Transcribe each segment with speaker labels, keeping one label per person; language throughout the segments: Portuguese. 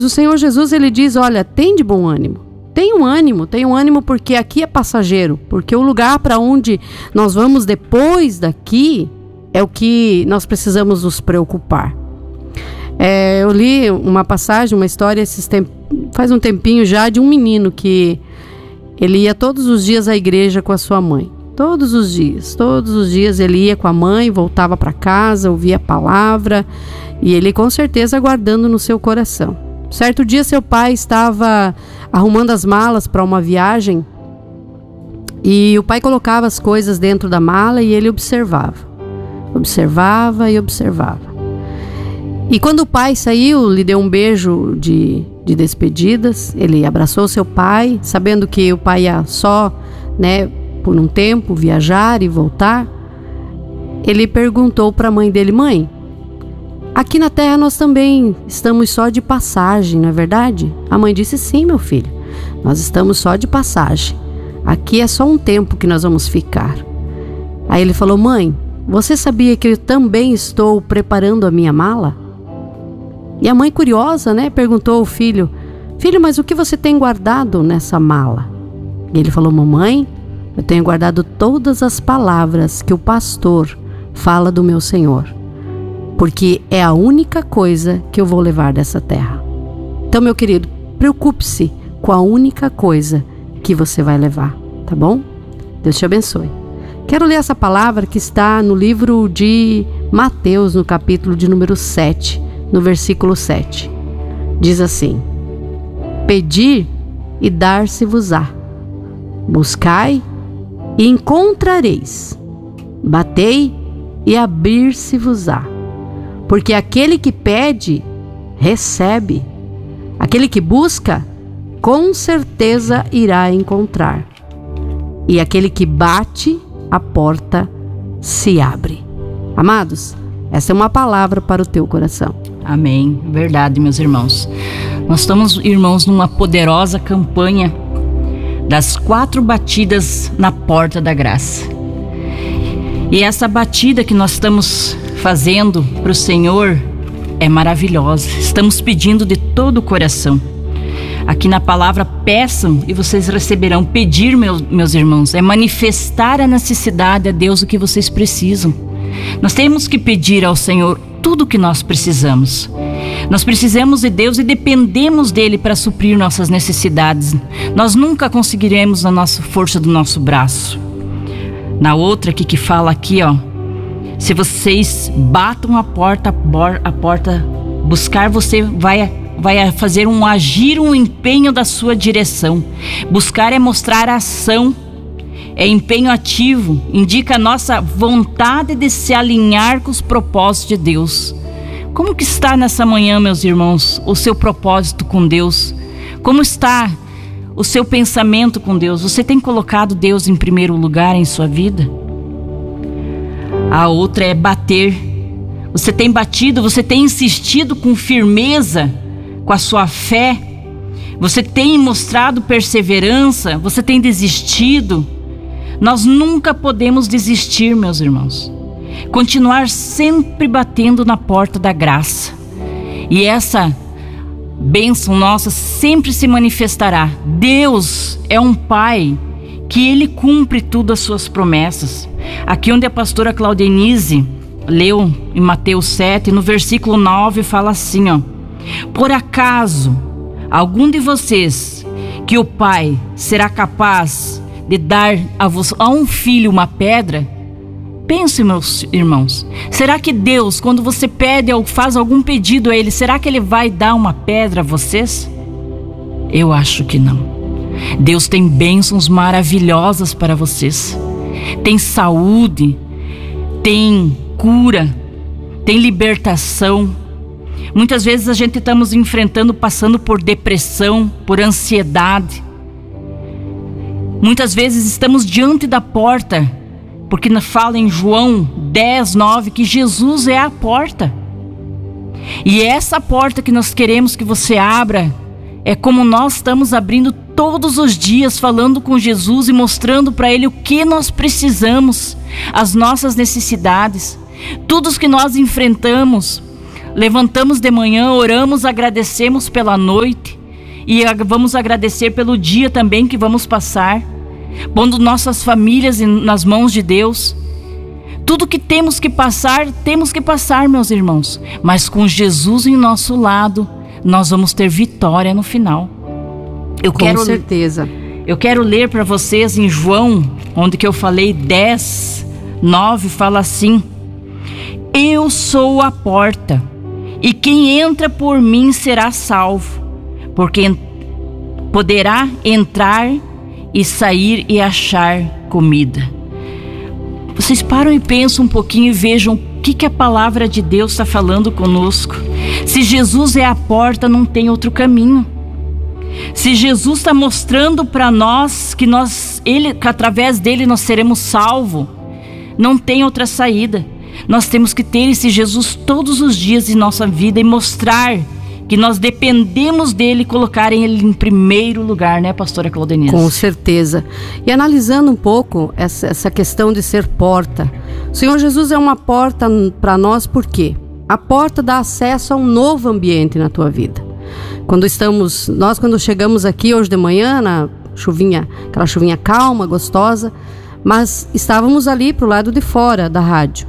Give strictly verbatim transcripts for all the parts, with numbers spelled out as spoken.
Speaker 1: O Senhor Jesus, ele diz, olha, tem de bom ânimo. Tem um ânimo, tem um ânimo porque aqui é passageiro. Porque o lugar para onde nós vamos depois daqui é o que nós precisamos nos preocupar. É, eu li uma passagem, uma história esses temp... faz um tempinho já, de um menino que ele ia todos os dias à igreja com a sua mãe. Todos os dias, todos os dias ele ia com a mãe, voltava para casa, ouvia a palavra e ele com certeza guardando no seu coração. Certo dia seu pai estava arrumando as malas para uma viagem e o pai colocava as coisas dentro da mala e ele observava, observava e observava. E quando o pai saiu, lhe deu um beijo de, de despedidas, ele abraçou seu pai, sabendo que o pai ia só, né, por um tempo viajar e voltar. Ele perguntou para a mãe dele, mãe, aqui na terra nós também estamos só de passagem, não é verdade? A mãe disse, sim, meu filho, nós estamos só de passagem. Aqui é só um tempo que nós vamos ficar. Aí ele falou, mãe, você sabia que eu também estou preparando a minha mala? E a mãe, curiosa, né, perguntou ao filho, filho, mas o que você tem guardado nessa mala? E ele falou, mamãe, eu tenho guardado todas as palavras que o pastor fala do meu Senhor, porque é a única coisa que eu vou levar dessa terra. Então, meu querido, preocupe-se com a única coisa que você vai levar, tá bom? Deus te abençoe. Quero ler essa palavra que está no livro de Mateus, no capítulo de número sete, no versículo sete. Diz assim, pedi e dar-se-vos-á, buscai e encontrareis, batei e abrir-se-vos-á, porque aquele que pede, recebe, aquele que busca, com certeza irá encontrar, e aquele que bate, a porta se abre. Amados, essa é uma palavra para o teu coração.
Speaker 2: Amém, verdade, meus irmãos. Nós estamos, irmãos, numa poderosa campanha das quatro batidas na porta da graça. E essa batida que nós estamos fazendo para o Senhor é maravilhosa. Estamos pedindo de todo o coração. Aqui na palavra, peçam e vocês receberão. Pedir, meus, meus irmãos, é manifestar a necessidade a Deus o que vocês precisam. Nós temos que pedir ao Senhor tudo o que nós precisamos. Nós precisamos de Deus e dependemos dele para suprir nossas necessidades. Nós nunca conseguiremos na nossa força do nosso braço. Na outra aqui que fala aqui, ó, se vocês batam a porta, a porta buscar, você vai, vai fazer um agir, um empenho da sua direção. Buscar é mostrar ação, é empenho ativo, indica a nossa vontade de se alinhar com os propósitos de Deus. Como que está nessa manhã, meus irmãos, o seu propósito com Deus? Como está o seu pensamento com Deus? Você tem colocado Deus em primeiro lugar em sua vida? A outra é bater. Você tem batido, você tem insistido com firmeza, com a sua fé? Você tem mostrado perseverança? Você tem desistido? Nós nunca podemos desistir, meus irmãos. Continuar sempre batendo na porta da graça. E essa bênção nossa sempre se manifestará. Deus é um Pai que Ele cumpre tudo as suas promessas. Aqui onde a pastora Claudenise leu em Mateus sete, no versículo nove, fala assim, ó: por acaso algum de vocês que o Pai será capaz de dar a, vos, a um filho uma pedra? Pense, meus irmãos, será que Deus, quando você pede ou faz algum pedido a Ele, será que Ele vai dar uma pedra a vocês? Eu acho que não. Deus tem bênçãos maravilhosas para vocês. Tem saúde, tem cura, tem libertação. Muitas vezes a gente estamos enfrentando, passando por depressão, por ansiedade. Muitas vezes estamos diante da porta, porque fala em João dez, nove, que Jesus é a porta. E essa porta que nós queremos que você abra, é como nós estamos abrindo todos os dias, falando com Jesus e mostrando para Ele o que nós precisamos, as nossas necessidades, tudo que nós enfrentamos, levantamos de manhã, oramos, agradecemos pela noite e vamos agradecer pelo dia também que vamos passar, pondo nossas famílias nas mãos de Deus. Tudo que temos que passar, temos que passar, meus irmãos, mas com Jesus em nosso lado, nós vamos ter vitória no final. Eu
Speaker 1: Com
Speaker 2: quero,
Speaker 1: certeza.
Speaker 2: Eu quero ler para vocês em João, onde que eu falei dez, nove, fala assim: eu sou a porta, e quem entra por mim será salvo, porque poderá entrar e sair e achar comida. Vocês param e pensam um pouquinho e vejam o que, que a palavra de Deus está falando conosco. Se Jesus é a porta, não tem outro caminho. Se Jesus está mostrando para nós que nós, ele, que através dele nós seremos salvos, não tem outra saída. Nós temos que ter esse Jesus todos os dias de nossa vida e mostrar que nós dependemos dele e colocar ele em primeiro lugar, né, pastora Claudenise?
Speaker 1: Com certeza. E analisando um pouco essa, essa questão de ser porta, o Senhor Jesus é uma porta para nós, por quê? A porta dá acesso a um novo ambiente na tua vida. Quando estamos, nós quando chegamos aqui hoje de manhã, na chuvinha, aquela chuvinha calma, gostosa, mas estávamos ali pro lado de fora da rádio.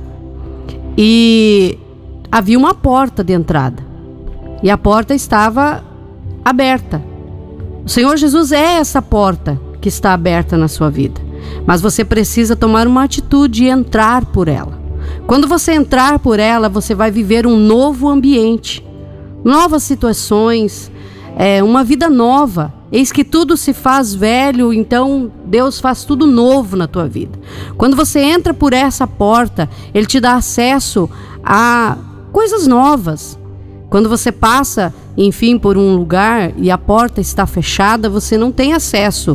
Speaker 1: E havia uma porta de entrada. E a porta estava aberta. O Senhor Jesus é essa porta que está aberta na sua vida. Mas você precisa tomar uma atitude e entrar por ela. Quando você entrar por ela, você vai viver um novo ambiente, novas situações, é, uma vida nova. Eis que tudo se faz velho, então Deus faz tudo novo na tua vida. Quando você entra por essa porta, Ele te dá acesso a coisas novas. Quando você passa, enfim, por um lugar e a porta está fechada, você não tem acesso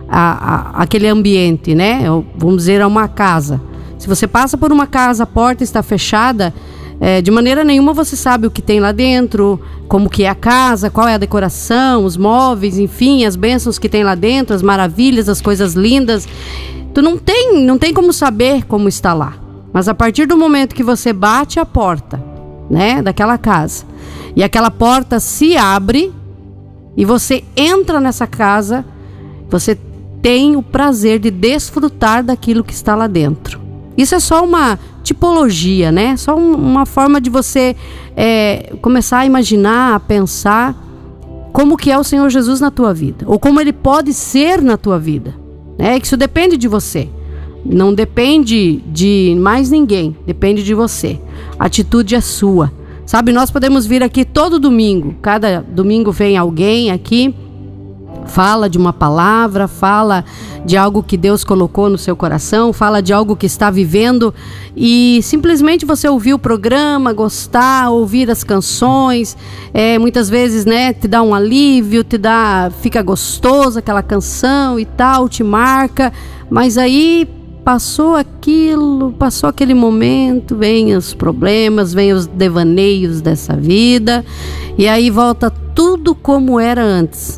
Speaker 1: a, a, àquele ambiente, né? Vamos dizer, a uma casa. Se você passa por uma casa, a porta está fechada, é, de maneira nenhuma você sabe o que tem lá dentro, como que é a casa, qual é a decoração, os móveis, enfim, as bênçãos que tem lá dentro, as maravilhas, as coisas lindas. Tu não tem, não tem como saber como está lá. Mas a partir do momento que você bate a porta, né, daquela casa, e aquela porta se abre e você entra nessa casa, você tem o prazer de desfrutar daquilo que está lá dentro. Isso é só uma tipologia, né? Só um, uma forma de você é, começar a imaginar, a pensar como que é o Senhor Jesus na tua vida, ou como Ele pode ser na tua vida, né? Isso depende de você, não depende de mais ninguém, depende de você. A atitude é sua. Sabe, nós podemos vir aqui todo domingo, cada domingo vem alguém aqui, fala de uma palavra, fala de algo que Deus colocou no seu coração, fala de algo que está vivendo, e simplesmente você ouvir o programa, gostar, ouvir as canções, é, muitas vezes, né, te dá um alívio, te dá, fica gostoso aquela canção e tal, te marca, mas aí passou aquilo, passou aquele momento, vem os problemas, vem os devaneios dessa vida, e aí volta tudo como era antes.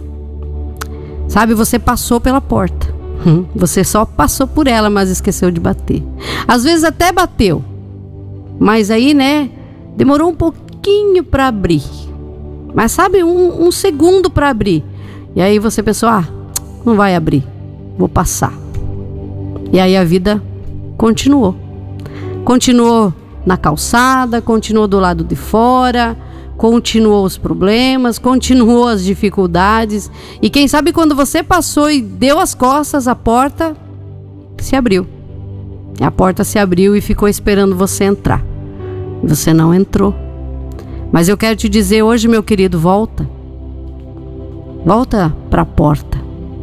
Speaker 1: Sabe, você passou pela porta, você só passou por ela, mas esqueceu de bater. Às vezes até bateu, mas aí, né, demorou um pouquinho para abrir, mas sabe, um, um segundo para abrir, e aí você pensou, ah, não vai abrir, vou passar. E aí a vida continuou. Continuou na calçada, continuou do lado de fora, continuou os problemas, continuou as dificuldades. E quem sabe quando você passou e deu as costas, a porta se abriu. A porta se abriu e ficou esperando você entrar. Você não entrou. Mas eu quero te dizer hoje, meu querido, volta. Volta para a porta.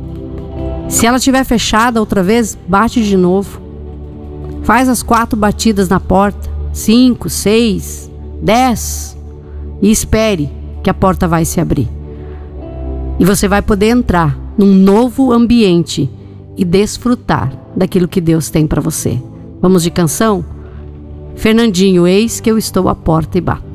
Speaker 1: Se ela estiver fechada outra vez, bate de novo. Faz as quatro batidas na porta. Cinco, seis, dez. E espere que a porta vai se abrir. E você vai poder entrar num novo ambiente e desfrutar daquilo que Deus tem para você. Vamos de canção? Fernandinho, eis que eu estou à porta e bato.